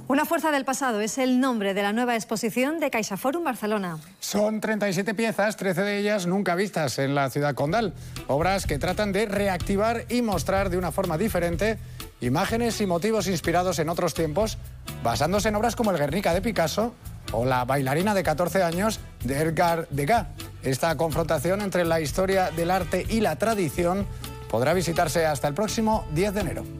Una fuerza del pasado es el nombre de la nueva exposición de CaixaForum Barcelona. Son 37 piezas, 13 de ellas nunca vistas en la ciudad condal. Obras que tratan de reactivar y mostrar de una forma diferente imágenes y motivos inspirados en otros tiempos, basándose en obras como el Guernica de Picasso o la bailarina de 14 años de Edgar Degas. Esta confrontación entre la historia del arte y la tradición podrá visitarse hasta el próximo 10 de enero.